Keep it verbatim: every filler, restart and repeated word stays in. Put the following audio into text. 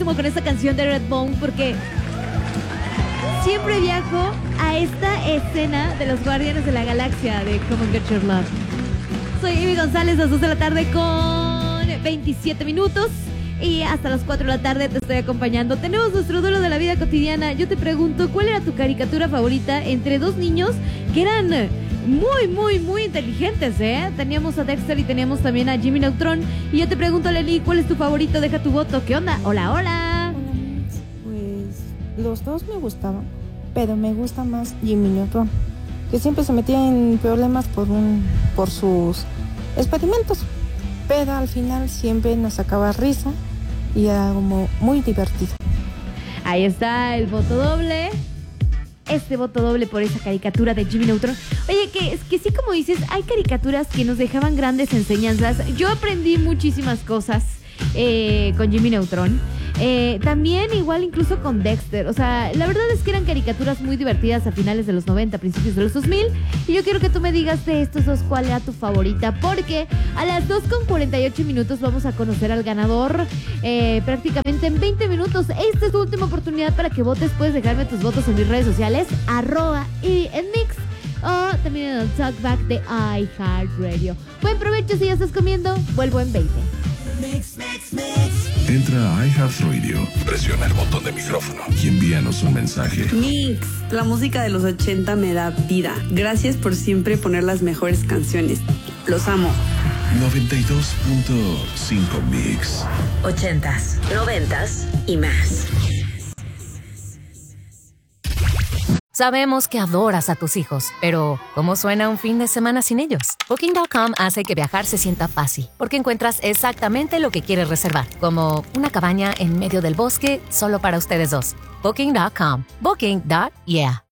muchísimo con esta canción de Redbone porque siempre viajo a esta escena de los Guardianes de la Galaxia de Come and Get Your Love. Soy Ivy González, a las dos de la tarde con veintisiete minutos. Y hasta las cuatro de la tarde te estoy acompañando. Tenemos nuestro duelo de la vida cotidiana. Yo te pregunto, ¿cuál era tu caricatura favorita entre dos niños que eran muy, muy, muy inteligentes, eh? Teníamos a Dexter y teníamos también a Jimmy Neutron. Y yo te pregunto, Leli, ¿cuál es tu favorito? Deja tu voto. ¿Qué onda? Hola, hola. Pues los dos me gustaban, pero me gusta más Jimmy Neutron, que siempre se metía en problemas por, un, por sus experimentos. Pero al final siempre nos sacaba risa y era como muy divertido. Ahí está el voto doble. Este voto doble por esa caricatura de Jimmy Neutron. Oye, que, es que sí, como dices, hay caricaturas que nos dejaban grandes enseñanzas. Yo aprendí muchísimas cosas eh, con Jimmy Neutron. Eh, también igual incluso con Dexter. O sea, la verdad es que eran caricaturas muy divertidas a finales de los noventa, principios de los dos mil. Y yo quiero que tú me digas de estos dos cuál era tu favorita, porque a las dos con cuarenta y ocho minutos vamos a conocer al ganador eh, prácticamente en veinte minutos. Esta es tu última oportunidad para que votes. Puedes dejarme tus votos en mis redes sociales, arroba y en mix, o también en el talkback de iHeartRadio. Buen provecho si ya estás comiendo. Vuelvo en veinte. Mix, mix, mix. Entra a iHeartRadio, presiona el botón de micrófono y envíanos un mensaje. Mix, la música de los ochenta me da vida. Gracias por siempre poner las mejores canciones. Los amo. noventa y dos punto cinco Mix. Ochentas, noventas y más. Sabemos que adoras a tus hijos, pero ¿cómo suena un fin de semana sin ellos? Booking punto com hace que viajar se sienta fácil, porque encuentras exactamente lo que quieres reservar, como una cabaña en medio del bosque solo para ustedes dos. Booking punto com. Booking. Yeah.